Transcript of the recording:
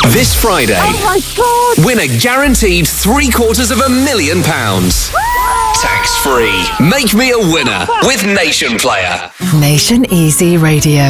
This Friday, Oh my God! win a guaranteed £750,000. Tax-free. Make me a winner with Nation Player. Nation Easy Radio.